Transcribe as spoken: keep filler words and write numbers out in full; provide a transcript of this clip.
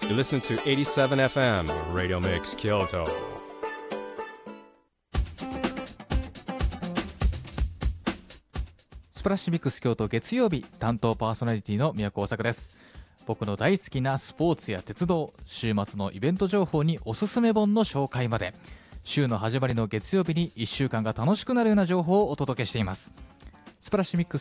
You listen to エイティセブンエフエム Radio Mix Kyoto. スプラッシュミックス京都月曜日、担当パーソナリティの宮古大作です。僕の大好きなスポーツや鉄道、週末のイベント情報におすすめ本の紹介まで、週の始まりの月曜日にいっしゅうかんが楽しくなるような情報をお届けしています。スプラッシュミックス